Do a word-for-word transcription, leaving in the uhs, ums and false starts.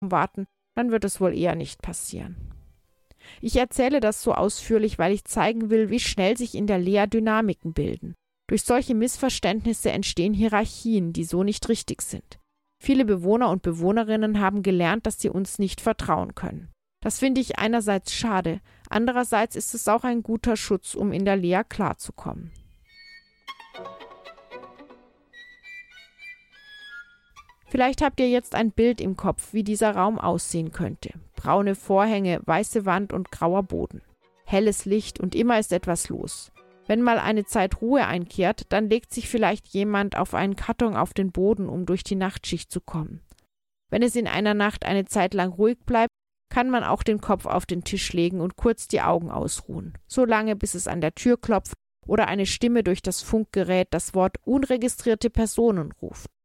warten, dann wird es wohl eher nicht passieren. Ich erzähle das so ausführlich, weil ich zeigen will, wie schnell sich in der Lea Dynamiken bilden. Durch solche Missverständnisse entstehen Hierarchien, die so nicht richtig sind. Viele Bewohner und Bewohnerinnen haben gelernt, dass sie uns nicht vertrauen können. Das finde ich einerseits schade, andererseits ist es auch ein guter Schutz, um in der Lea klarzukommen. Vielleicht habt ihr jetzt ein Bild im Kopf, wie dieser Raum aussehen könnte. Braune Vorhänge, weiße Wand und grauer Boden. Helles Licht und immer ist etwas los. Wenn mal eine Zeit Ruhe einkehrt, dann legt sich vielleicht jemand auf einen Karton auf den Boden, um durch die Nachtschicht zu kommen. Wenn es in einer Nacht eine Zeit lang ruhig bleibt, kann man auch den Kopf auf den Tisch legen und kurz die Augen ausruhen, so lange bis es an der Tür klopft oder eine Stimme durch das Funkgerät das Wort unregistrierte Personen ruft.